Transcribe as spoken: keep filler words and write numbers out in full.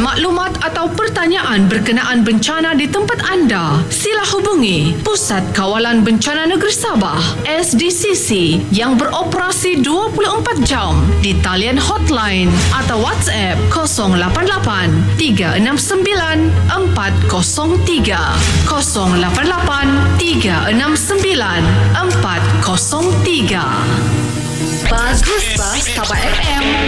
maklumat atau pertanyaan berkenaan bencana di tempat anda, sila hubungi Pusat Kawalan Bencana Negeri Sabah S D C C yang beroperasi dua puluh empat jam di talian hotline atau WhatsApp kosong lapan lapan tiga enam sembilan empat kosong tiga kosong lapan lapan tiga enam sembilan empat kosong tiga. Bagus Bas Sabah F M.